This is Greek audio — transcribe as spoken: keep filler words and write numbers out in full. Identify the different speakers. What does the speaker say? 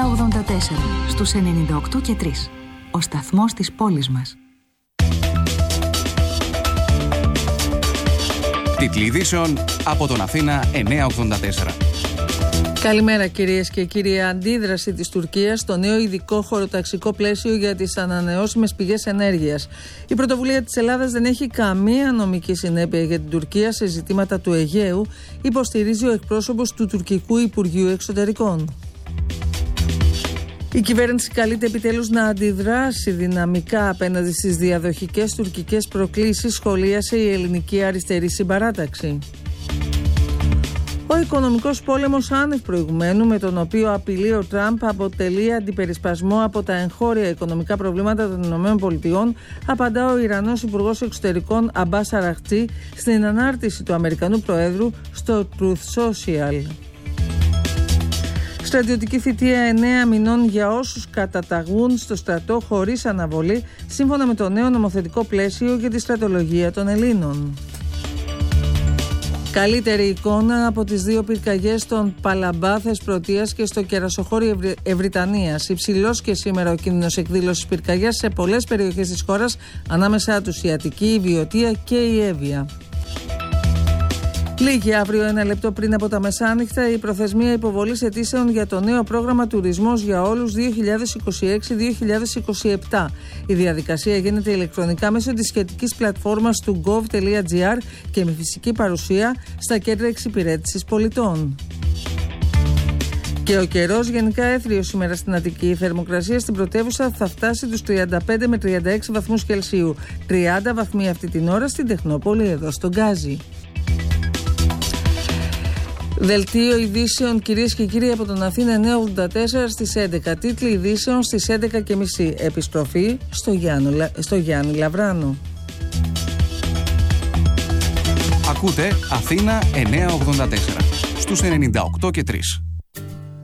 Speaker 1: εννιά ογδόντα τέσσερα στους ενενήντα οκτώ και τρία. Ο σταθμός της πόλης μας.
Speaker 2: Τίτλοι ειδήσεων από τον Αθήνα εννιά ογδόντα τέσσερα.
Speaker 3: Καλημέρα κυρίες και κύριοι. Αντίδραση της Τουρκίας στο νέο ειδικό χωροταξικό πλαίσιο για τις ανανεώσιμες πηγές ενέργειας. Η πρωτοβουλία της Ελλάδας δεν έχει καμία νομική συνέπεια για την Τουρκία σε ζητήματα του Αιγαίου, υποστηρίζει ο εκπρόσωπος του τουρκικού Υπουργείου Εξωτερικών. Η κυβέρνηση καλείται επιτέλους να αντιδράσει δυναμικά απέναντι στις διαδοχικές τουρκικές προκλήσεις, σχολίασε η ελληνική αριστερή συμπαράταξη. Ο οικονομικός πόλεμος άνευ προηγουμένου, με τον οποίο απειλεί ο Τραμπ, αποτελεί αντιπερισπασμό από τα εγχώρια οικονομικά προβλήματα των ΗΠΑ, απαντά ο Ιρανός Υπουργός Εξωτερικών Αμπάς Αραχτζή στην ανάρτηση του Αμερικανού Προέδρου στο Truth Social. Στρατιωτική θητεία εννέα μηνών για όσους καταταγούν στο στρατό χωρίς αναβολή, σύμφωνα με το νέο νομοθετικό πλαίσιο για τη στρατολογία των Ελλήνων. Καλύτερη εικόνα από τις δύο πυρκαγιές στον Παλαμπά Θεσπρωτείας και στο Κερασοχώρι Ευρυ... Ευρυτανίας. Υψηλός και σήμερα ο κίνδυνος εκδήλωσης πυρκαγιάς σε πολλές περιοχές της χώρας, ανάμεσά τους η Αττική, η Βιωτία και η Εύβοια. Λίγη αύριο, ένα λεπτό πριν από τα μεσάνυχτα, η προθεσμία υποβολής αιτήσεων για το νέο πρόγραμμα Τουρισμός για Όλους δύο χιλιάδες είκοσι έξι με δύο χιλιάδες είκοσι επτά. Η διαδικασία γίνεται ηλεκτρονικά μέσω της σχετικής πλατφόρμας του gov.gr και με φυσική παρουσία στα κέντρα εξυπηρέτησης πολιτών. Και ο καιρός γενικά έθριος σήμερα στην Αττική. Η θερμοκρασία στην πρωτεύουσα θα φτάσει τους τριάντα πέντε με τριάντα έξι βαθμούς Κελσίου. τριάντα βαθμοί αυτή την ώρα στην Τεχνόπολη, εδώ στον Γκάζι. Δελτίο ειδήσεων κυρίες και κύριοι από τον Αθήνα εννιά ογδόντα τέσσερα στις έντεκα. Τίτλοι ειδήσεων στις έντεκα και μισή. Επιστροφή στο Γιάννη, στο Γιάννη Λαβράνο.
Speaker 2: Ακούτε Αθήνα εννιά ογδόντα τέσσερα στους ενενήντα οκτώ και τρία.